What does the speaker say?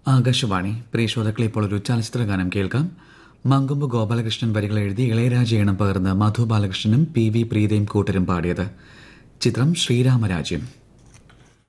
ആകാശവാണി. പ്രിയ ശ്രോതാക്കളെ, ഇപ്പോൾ ഒരു ചലച്ചിത്ര ഗാനം കേൾക്കാം. മങ്കൊമ്പ് ഗോപാലകൃഷ്ണൻ വരികൾ എഴുതി ഇളയരാജ ഈണം പകർന്ന് മധു ബാലകൃഷ്ണനും പി വി പ്രീതയും കൂട്ടരും പാടിയത്. ചിത്രം ശ്രീരാമരാജ്യം.